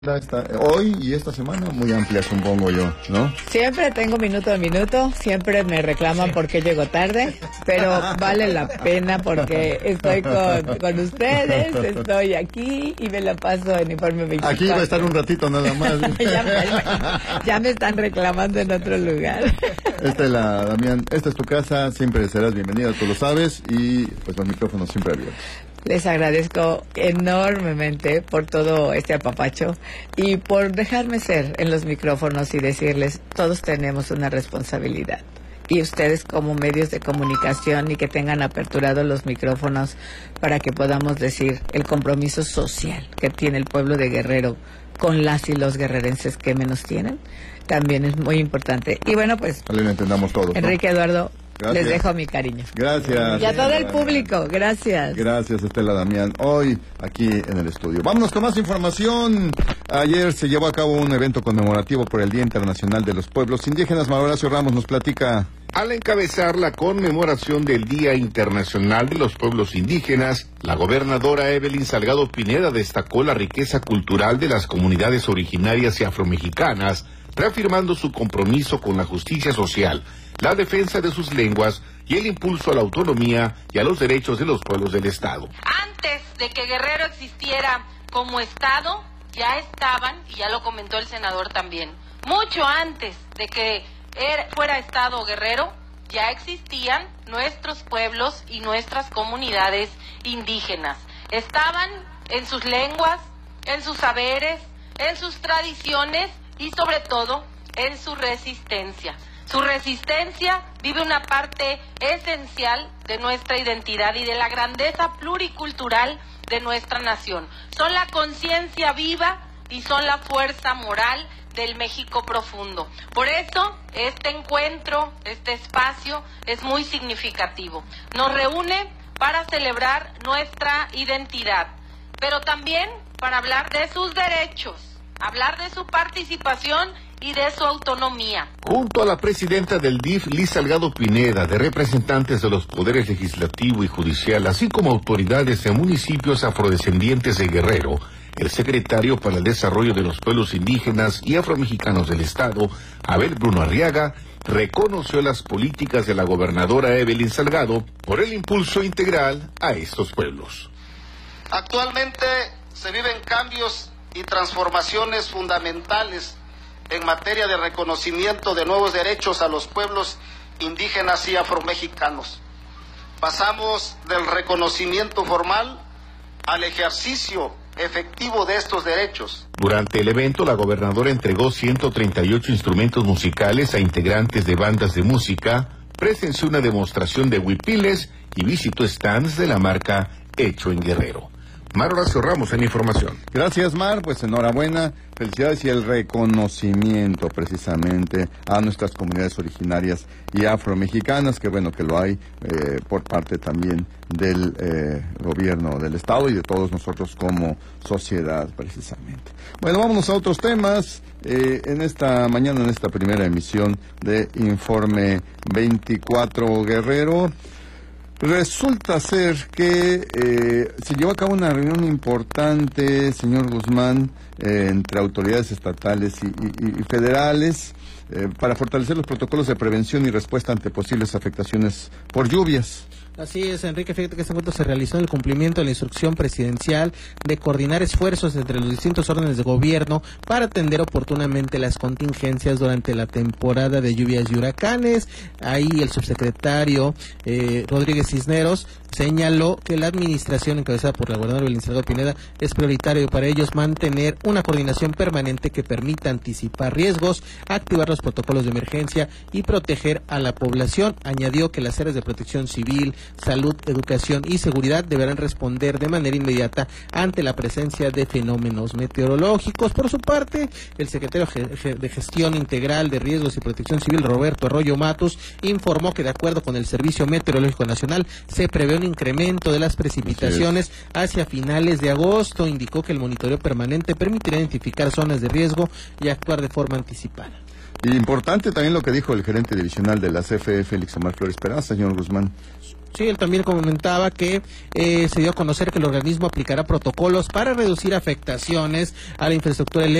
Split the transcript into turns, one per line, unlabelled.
Hoy y esta semana muy amplia, supongo yo, ¿no?
Siempre tengo minuto a minuto, siempre me reclaman porque llego tarde, pero vale la pena porque estoy con ustedes, estoy aquí y me la paso en Informe 24.
Aquí va a estar un ratito nada más.
ya me están reclamando en otro lugar.
Damián, esta es tu casa, siempre serás bienvenida, tú lo sabes, y pues los micrófonos siempre abiertos.
Les agradezco enormemente por todo este apapacho y por dejarme ser en los micrófonos y decirles, todos tenemos una responsabilidad. Y ustedes como medios de comunicación y que tengan aperturados los micrófonos para que podamos decir el compromiso social que tiene el pueblo de Guerrero con las y los guerrerenses que menos tienen, también es muy importante. Y bueno, pues...
Ojalá lo entendamos todos, ¿no?
Enrique Eduardo...
Gracias.
Les dejo mi cariño.
Gracias.
Y a todo el público, gracias.
Gracias, Estela Damián, hoy aquí en el estudio. Vámonos con más información. Ayer se llevó a cabo un evento conmemorativo por el Día Internacional de los Pueblos Indígenas. Manuel Horacio Ramos nos platica.
Al encabezar la conmemoración del Día Internacional de los Pueblos Indígenas, la gobernadora Evelyn Salgado Pineda destacó la riqueza cultural de las comunidades originarias y afromexicanas, reafirmando su compromiso con la justicia social, la defensa de sus lenguas y el impulso a la autonomía y a los derechos de los pueblos del Estado.
Antes de que Guerrero existiera como Estado, ya estaban, y ya lo comentó el senador también, mucho antes de que fuera Estado Guerrero, ya existían nuestros pueblos y nuestras comunidades indígenas. Estaban en sus lenguas, en sus saberes, en sus tradiciones y sobre todo en su resistencia. Su resistencia vive una parte esencial de nuestra identidad y de la grandeza pluricultural de nuestra nación. Son la conciencia viva y son la fuerza moral del México profundo. Por eso, este encuentro, este espacio, es muy significativo. Nos reúne para celebrar nuestra identidad, pero también para hablar de sus derechos, hablar de su participación y de su autonomía.
Junto a la presidenta del DIF, Liz Salgado Pineda, de representantes de los poderes legislativo y judicial, así como autoridades de municipios afrodescendientes de Guerrero, el secretario para el Desarrollo de los Pueblos Indígenas y Afromexicanos del Estado, Abel Bruno Arriaga, reconoció las políticas de la gobernadora Evelyn Salgado por el impulso integral a estos pueblos.
Actualmente se viven cambios y transformaciones fundamentales en materia de reconocimiento de nuevos derechos a los pueblos indígenas y afromexicanos. Pasamos del reconocimiento formal al ejercicio efectivo de estos derechos.
Durante el evento, la gobernadora entregó 138 instrumentos musicales a integrantes de bandas de música, presenció una demostración de huipiles y visitó stands de la marca Hecho en Guerrero. Mar Horacio Ramos en información.
Gracias, Mar, pues enhorabuena, felicidades y el reconocimiento precisamente a nuestras comunidades originarias y afromexicanas, que bueno que lo hay por parte también del gobierno del Estado y de todos nosotros como sociedad precisamente. Bueno, vámonos a otros temas. En esta mañana, en esta primera emisión de Informe 24 Guerrero, resulta ser que se llevó a cabo una reunión importante, señor Guzmán, entre autoridades estatales y federales para fortalecer los protocolos de prevención y respuesta ante posibles afectaciones por lluvias.
Así es, Enrique, fíjate que este encuentro se realizó en el cumplimiento de la instrucción presidencial de coordinar esfuerzos entre los distintos órdenes de gobierno para atender oportunamente las contingencias durante la temporada de lluvias y huracanes. Ahí el subsecretario Rodríguez Cisneros señaló que la administración encabezada por la gobernadora Evelyn Salgado Pineda es prioritario para ellos mantener una coordinación permanente que permita anticipar riesgos, activar los protocolos de emergencia y proteger a la población. Añadió que las áreas de protección civil, salud, educación y seguridad deberán responder de manera inmediata ante la presencia de fenómenos meteorológicos. Por su parte, el secretario de Gestión Integral de Riesgos y Protección Civil, Roberto Arroyo Matus, informó que de acuerdo con el Servicio Meteorológico Nacional se prevé un incremento de las precipitaciones hacia finales de agosto. Indicó que el monitoreo permanente permitirá identificar zonas de riesgo y actuar de forma anticipada.
Y importante también lo que dijo el gerente divisional de la CFE, Félix Omar Flores Peraza, señor Guzmán.
Sí, él también comentaba que se dio a conocer que el organismo aplicará protocolos para reducir afectaciones a la infraestructura eléctrica